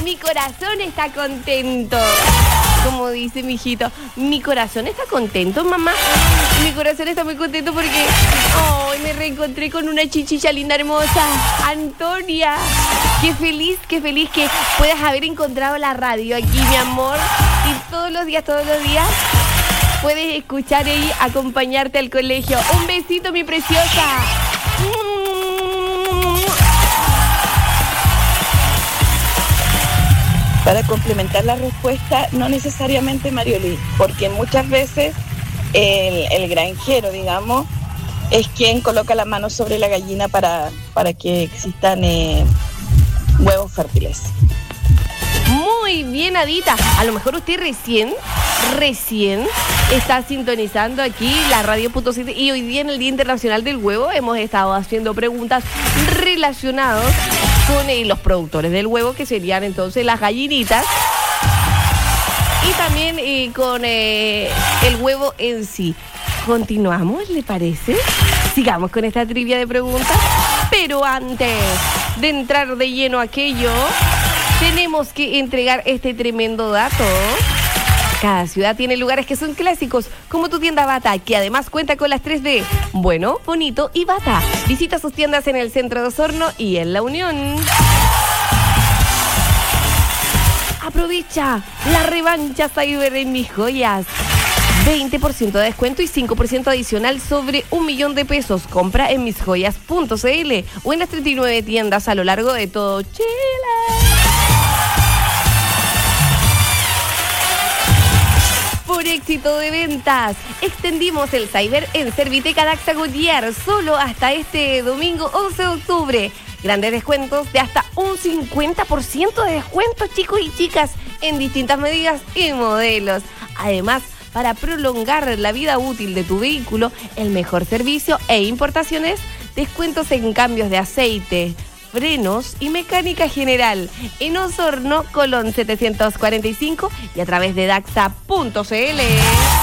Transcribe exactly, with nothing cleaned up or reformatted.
Mi corazón está contento. Como dice mi hijito, mi corazón está contento, mamá. Mi corazón está muy contento porque hoy oh, me reencontré con una chichicha linda, hermosa, Antonia. Qué feliz, qué feliz que puedas haber encontrado la radio aquí, mi amor. Y todos los días, todos los días puedes escuchar y acompañarte al colegio. Un besito, mi preciosa. Para complementar la respuesta, no necesariamente, Marioli, porque muchas veces el, el granjero, digamos, es quien coloca la mano sobre la gallina para, para que existan eh, huevos fértiles. Muy bien, Adita. A lo mejor usted recién, recién está sintonizando aquí la radio punto siete y hoy día en el Día Internacional del Huevo hemos estado haciendo preguntas relacionadas con eh, los productores del huevo, que serían entonces las gallinitas, y también eh, con eh, el huevo en sí. ¿Continuamos, le parece? Sigamos con esta trivia de preguntas, pero antes de entrar de lleno a aquello, tenemos que entregar este tremendo dato. Cada ciudad tiene lugares que son clásicos, como tu tienda Bata, que además cuenta con las tres D, bueno, bonito y Bata. Visita sus tiendas en el centro de Osorno y en La Unión. Aprovecha la revancha Cyber en Mis Joyas. veinte por ciento de descuento y cinco por ciento adicional sobre un millón de pesos. Compra en mis joyas punto c l o en las treinta y nueve tiendas a lo largo de todo Chile. Por éxito de ventas, extendimos el Cyber en Serviteca Daxa Goyer solo hasta este domingo once de octubre. Grandes descuentos de hasta un cincuenta por ciento de descuento, chicos y chicas, en distintas medidas y modelos. Además, para prolongar la vida útil de tu vehículo, el mejor servicio e importaciones, descuentos en cambios de aceite, frenos y mecánica general en Osorno, Colón setecientos cuarenta y cinco y a través de daxa punto c l.